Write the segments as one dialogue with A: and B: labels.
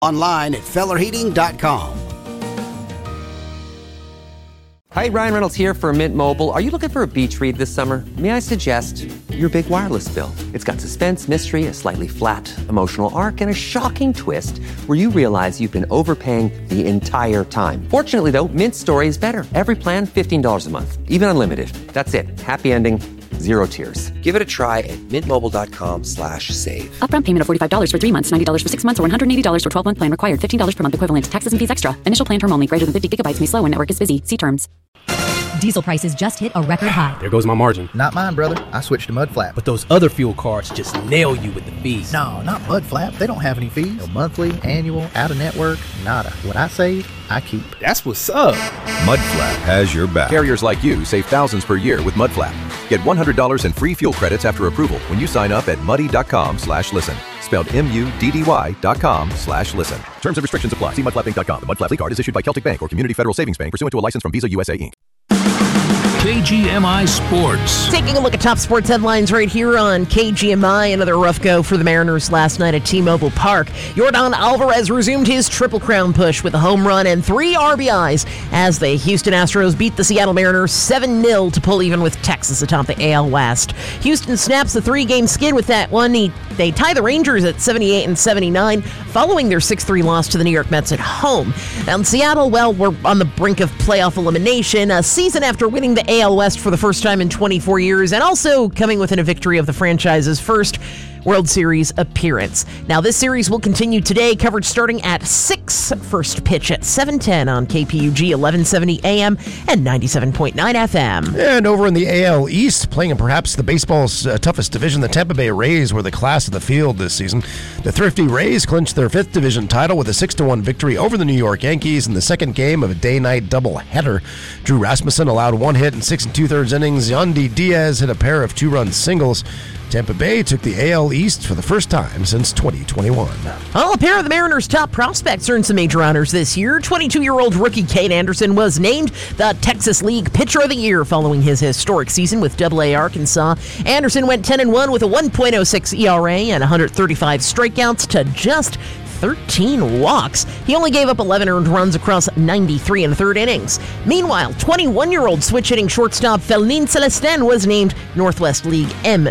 A: Online at fellerheating.com.
B: Hi, Ryan Reynolds here for Mint Mobile. Are you looking for a beach read this summer? May I suggest your big wireless bill? It's got suspense, mystery, a slightly flat, emotional arc, and a shocking twist where you realize you've been overpaying the entire time. Fortunately, though, Mint's story is better. Every plan, $15 a month. Even unlimited. That's it. Happy ending. Zero tears. Give it a try at mintmobile.com/save.
C: Upfront payment of $45 for 3 months, $90 for 6 months, or $180 for 12-month plan required. $15 per month equivalent. Taxes and fees extra. Initial plan term only. Greater than 50 gigabytes may slow when network is busy. See terms.
D: Diesel prices just hit a record high.
E: There goes my margin.
F: Not mine, brother. I switched to Mudflap.
E: But those other fuel cards just nail you with the fees.
F: No, not Mudflap. They don't have any fees. No monthly, annual, out-of-network, nada. What I save, I keep.
E: That's what's up.
G: Mudflap has your back. Carriers like you save thousands per year with Mudflap. Get $100 in free fuel credits after approval when you sign up at muddy.com/listen. Spelled MUDDY.com/listen. Terms and restrictions apply. See mudflapping.com. The Mudflap card is issued by Celtic Bank or Community Federal Savings Bank pursuant to a license from Visa USA Inc.
H: KGMI Sports.
I: Taking a look at top sports headlines right here on KGMI. Another rough go for the Mariners last night at T-Mobile Park. Yordan Alvarez resumed his Triple Crown push with a home run and 3 RBIs as the Houston Astros beat the Seattle Mariners 7-0 to pull even with Texas atop the AL West. Houston snaps the 3-game skid with that one. They tie the Rangers at 78 and 79 following their 6-3 loss to the New York Mets at home. Now in Seattle, well, we're on the brink of playoff elimination, a season after winning the AL West for the first time in 24 years, and also coming within a victory of the franchise's first World Series appearance. Now, this series will continue today, coverage starting at 6, first pitch at 7:10 on KPUG 1170 AM and 97.9 FM.
J: And over in the AL East, playing in perhaps the baseball's toughest division, the Tampa Bay Rays were the class of the field this season. The thrifty Rays clinched their 5th division title with a 6-1 victory over the New York Yankees in the second game of a day-night doubleheader. Drew Rasmussen allowed 1 hit in 6 2/3 innings. Yandy Diaz hit a pair of 2-run singles. Tampa Bay took the AL East for the first time since 2021.
I: Well, a pair of the Mariners' top prospects earned some major honors this year. 22-year-old rookie Cade Anderson was named the Texas League Pitcher of the Year following his historic season with AA Arkansas. Anderson went 10-1 with a 1.06 ERA and 135 strikeouts to just 13 walks. He only gave up 11 earned runs across 93 1/3 innings. Meanwhile, 21-year-old switch-hitting shortstop Felnin Celestin was named Northwest League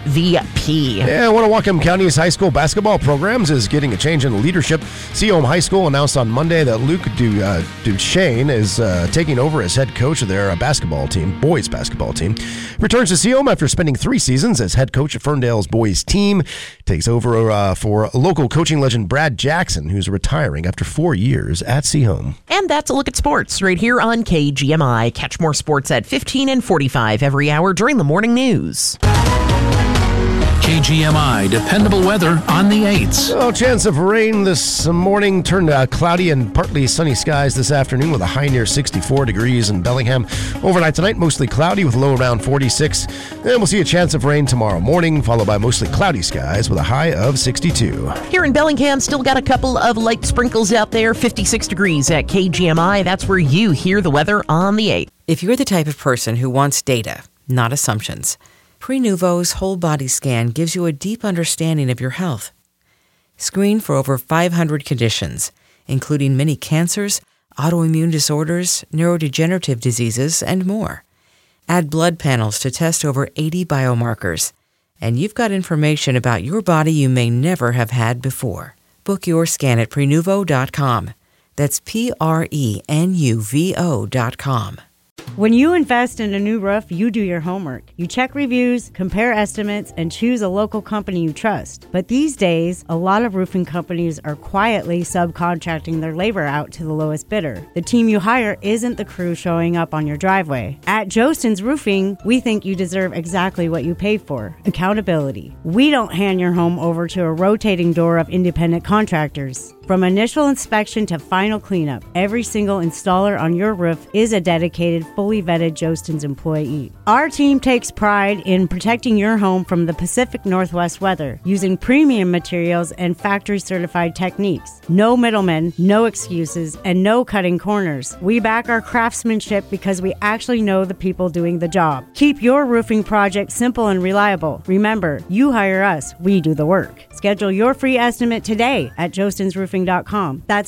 I: MVP.
J: Yeah, one of Whatcom County's high school basketball programs is getting a change in leadership. Seaholm High School announced on Monday that Luke Duchesne is taking over as head coach of their basketball team, boys basketball team. Returns to Seaholm after spending 3 seasons as head coach of Ferndale's boys team. Takes over for local coaching legend Brad Jackson, who's retiring after 4 years at Seaholm.
I: And that's a look at sports right here on KGMI. Catch more sports at 15 and 45 every hour during the morning news.
H: KGMI dependable weather on the 8s.
J: Well, chance of rain this morning turned cloudy and partly sunny skies this afternoon with a high near 64 degrees in Bellingham. Overnight tonight, mostly cloudy with a low around 46. Then we'll see a chance of rain tomorrow morning, followed by mostly cloudy skies with a high of 62.
I: Here in Bellingham, still got a couple of light sprinkles out there. 56 degrees at KGMI. That's where you hear the weather on the 8.
K: If you're the type of person who wants data, not assumptions, Prenuvo's whole body scan gives you a deep understanding of your health. Screen for over 500 conditions, including many cancers, autoimmune disorders, neurodegenerative diseases, and more. Add blood panels to test over 80 biomarkers, and you've got information about your body you may never have had before. Book your scan at Prenuvo.com. That's Prenuvo.com.
L: When you invest in a new roof, you do your homework. You check reviews, compare estimates, and choose a local company you trust. But these days, a lot of roofing companies are quietly subcontracting their labor out to the lowest bidder. The team you hire isn't the crew showing up on your driveway. At Jostens Roofing, we think you deserve exactly what you pay for: accountability. We don't hand your home over to a rotating door of independent contractors. From initial inspection to final cleanup, every single installer on your roof is a dedicated, fully vetted Jostens employee. Our team takes pride in protecting your home from the Pacific Northwest weather, using premium materials and factory-certified techniques. No middlemen, no excuses, and no cutting corners. We back our craftsmanship because we actually know the people doing the job. Keep your roofing project simple and reliable. Remember, you hire us, we do the work. Schedule your free estimate today at jostensroofing.com. That's